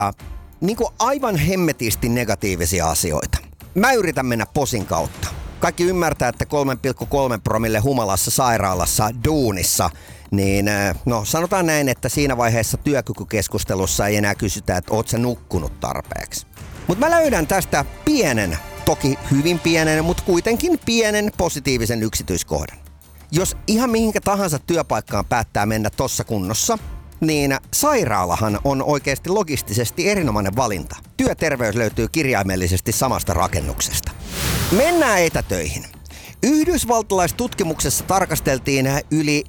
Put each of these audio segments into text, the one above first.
niin kuin aivan hemmetisti negatiivisia asioita. Mä yritän mennä posin kautta. Kaikki ymmärtää, että 3,3 promille humalassa sairaalassa duunissa, niin no sanotaan näin, että siinä vaiheessa työkykykeskustelussa ei enää kysytä, että oot sä nukkunut tarpeeksi. Mutta mä löydän tästä pienen, toki hyvin pienen, mutta kuitenkin pienen positiivisen yksityiskohdan. Jos ihan mihinkä tahansa työpaikkaan päättää mennä tossa kunnossa, niin sairaalahan on oikeasti logistisesti erinomainen valinta. Työterveys löytyy kirjaimellisesti samasta rakennuksesta. Mennään etätöihin. Yhdysvaltalaistutkimuksessa tarkasteltiin yli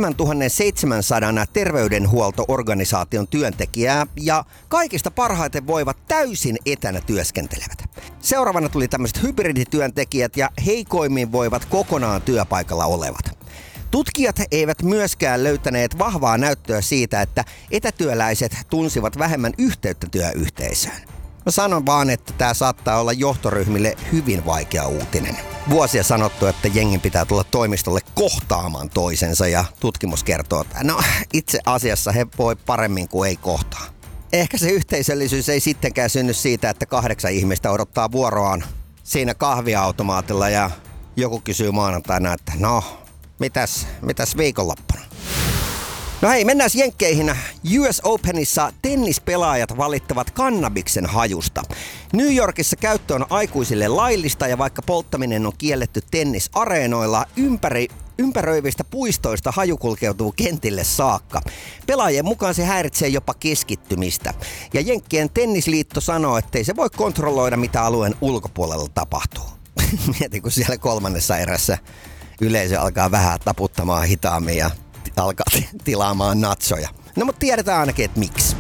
7700 terveydenhuolto-organisaation työntekijää ja kaikista parhaiten voivat täysin etänä työskentelevät. Seuraavana tuli tämmöiset hybridityöntekijät ja heikoimmin voivat kokonaan työpaikalla olevat. Tutkijat eivät myöskään löytäneet vahvaa näyttöä siitä, että etätyöläiset tunsivat vähemmän yhteyttä työyhteisöön. Mä sanon vaan, että tää saattaa olla johtoryhmille hyvin vaikea uutinen. Vuosia sanottu, että jengin pitää tulla toimistolle kohtaamaan toisensa ja tutkimus kertoo, että no itse asiassa he voi paremmin kuin ei kohtaa. Ehkä se yhteisöllisyys ei sittenkään synny siitä, että 8 ihmistä odottaa vuoroaan siinä kahviautomaatilla ja joku kysyy maanantaina, että no mitäs viikonloppuna? No hei, mennään jenkkeihin. US Openissa tennispelaajat valittavat kannabiksen hajusta. New Yorkissa käyttö on aikuisille laillista ja vaikka polttaminen on kielletty tennisareenoilla, ympäröivistä puistoista haju kulkeutuu kentille saakka. Pelaajien mukaan se häiritsee jopa keskittymistä. Ja Jenkkien tennisliitto sanoo, ettei se voi kontrolloida, mitä alueen ulkopuolella tapahtuu. Mietin, kun siellä 3. erässä yleisö alkaa vähän taputtamaan hitaammin ja alkaa tilaamaan natsoja. No mutta tiedetään ainakin, että miksi.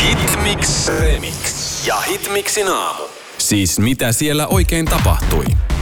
Hitmix Remix ja Hitmixin aamu. Siis mitä siellä oikein tapahtui?